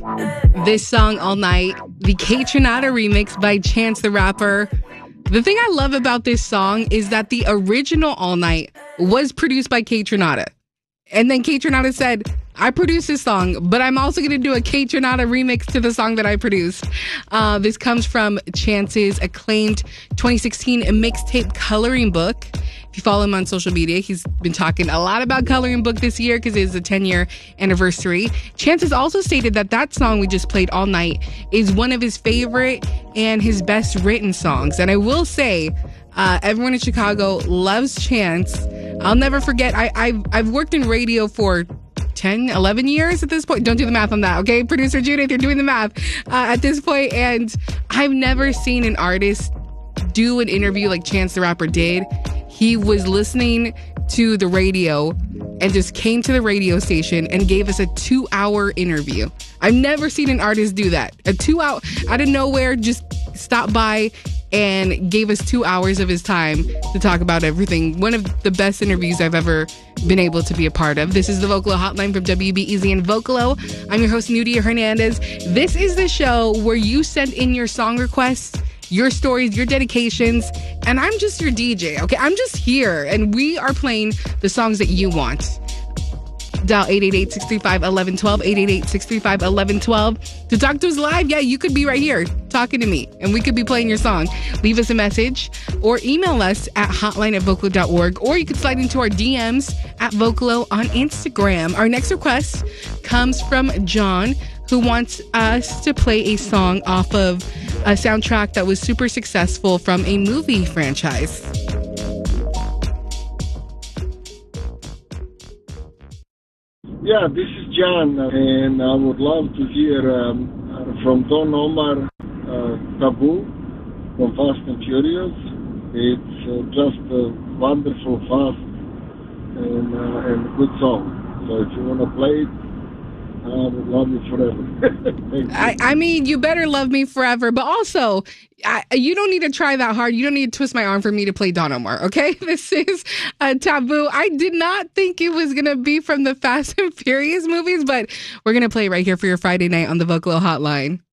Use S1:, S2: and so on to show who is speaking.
S1: This song, All Night, the Kaytranada remix by Chance the Rapper. The thing I love about this song is that the original All Night was produced by Kaytranada. And then Kaytranada said, I produced this song, but I'm also going to do a Kaytranada remix to the song that I produced. This comes from Chance's acclaimed 2016 mixtape Coloring Book. If you follow him on social media, he's been talking a lot about Coloring Book this year because it's a 10-year anniversary. Chance has also stated that that song we just played, All Night, is one of his favorite and his best written songs. And I will say, everyone in Chicago loves Chance. I'll never forget, I've worked in radio for 10, 11 years at this point. Don't do the math on that, okay? Producer Judith, you're doing the math at this point. And I've never seen an artist do an interview like Chance the Rapper did. He was listening to the radio and just came to the radio station and gave us a 2-hour interview. I've never seen an artist do that. A 2-hour, out of nowhere, just stopped by and gave us 2 hours of his time to talk about everything. One of the best interviews I've ever been able to be a part of. This is the Vocalo Hotline from WBEZ and Vocalo. I'm your host, Nudia Hernandez. This is the show where you send in your song requests, your stories, your dedications, and I'm just your DJ, okay? I'm just here, and we are playing the songs that you want. Dial 888-635-1112, 888-635-1112 to talk to us live. Yeah, you could be right here talking to me, and we could be playing your song. Leave us a message or email us at hotline@vocalo.org, or you could slide into our DMs at Vocalo on Instagram. Our next request comes from John, who wants us to play a song off of a soundtrack that was super successful from a movie franchise.
S2: Yeah, this is John, and I would love to hear from Don Omar, Taboo from Fast and Furious. It's just a wonderful, fast, and good song. So if you want to play it, I would love you forever.
S1: I mean, you better love me forever, but also, you don't need to try that hard. You don't need to twist my arm for me to play Don Omar, okay? This is Taboo. I did not think it was going to be from the Fast and Furious movies, but we're going to play right here for your Friday night on the Vocalo Hotline.